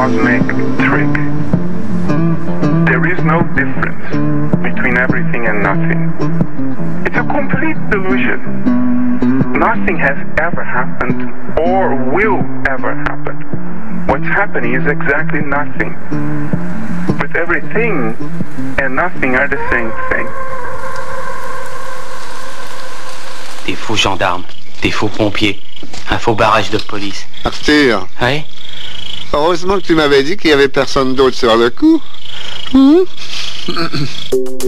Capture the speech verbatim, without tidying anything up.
cosmic trick. There is no difference between everything and nothing. It's a complete delusion. Nothing has ever happened or will ever happen. What's happening is exactly nothing. But everything and nothing are the same thing. Des faux gendarmes, des faux pompiers, un faux barrage de police. Arthur. Oui? Heureusement que tu m'avais dit qu'il y avait personne d'autre sur le coup. Hum?